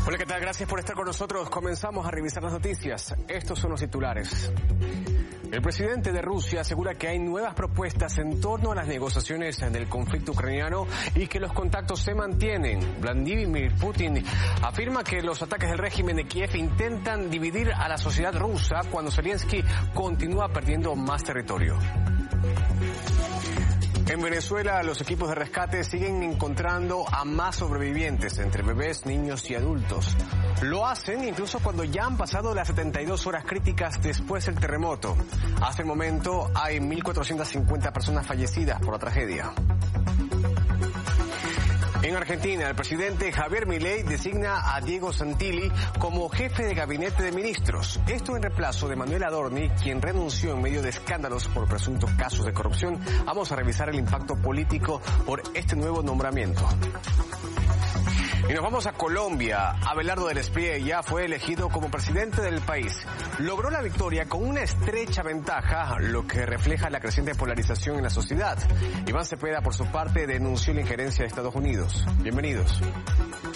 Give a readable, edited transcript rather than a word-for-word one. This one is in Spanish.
Hola, ¿qué tal? Gracias por estar con nosotros. Comenzamos a revisar las noticias. Estos son los titulares. El presidente de Rusia asegura que hay nuevas propuestas en torno a las negociaciones del conflicto ucraniano y que los contactos se mantienen. Vladimir Putin afirma que los ataques del régimen de Kiev intentan dividir a la sociedad rusa cuando Zelensky continúa perdiendo más territorio. En Venezuela, los equipos de rescate siguen encontrando a más sobrevivientes entre bebés, niños y adultos. Lo hacen incluso cuando ya han pasado las 72 horas críticas después del terremoto. Hasta el momento hay 1.450 personas fallecidas por la tragedia. En Argentina, el presidente Javier Milei designa a Diego Santilli como jefe de gabinete de ministros. Esto en reemplazo de Manuel Adorni, quien renunció en medio de escándalos por presuntos casos de corrupción. Vamos a revisar el impacto político por este nuevo nombramiento. Y nos vamos a Colombia. Abelardo del Espriella fue elegido como presidente del país. Logró la victoria con una estrecha ventaja, lo que refleja la creciente polarización en la sociedad. Iván Cepeda, por su parte, denunció la injerencia de Estados Unidos. Bienvenidos.